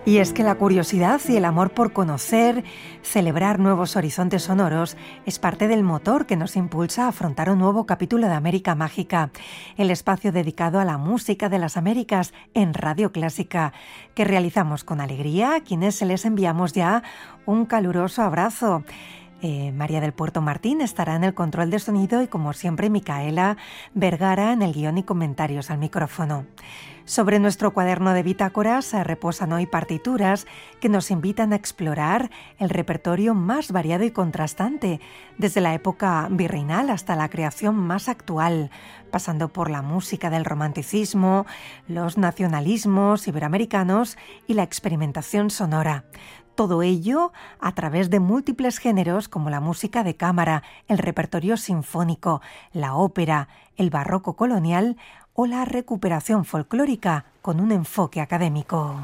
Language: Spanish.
Y es que la curiosidad y el amor por conocer, celebrar nuevos horizontes sonoros, es parte del motor que nos impulsa a afrontar un nuevo capítulo de América Mágica, el espacio dedicado a la música de las Américas en Radio Clásica, que realizamos con alegría a quienes les enviamos ya un caluroso abrazo. María del Puerto Martín estará en el control de sonido y, como siempre, Micaela Vergara en el guión y comentarios al micrófono. Sobre nuestro cuaderno de bitácoras reposan hoy partituras que nos invitan a explorar el repertorio más variado y contrastante, desde la época virreinal hasta la creación más actual, pasando por la música del romanticismo, los nacionalismos iberoamericanos y la experimentación sonora. Todo ello a través de múltiples géneros como la música de cámara, el repertorio sinfónico, la ópera, el barroco colonial o la recuperación folclórica con un enfoque académico.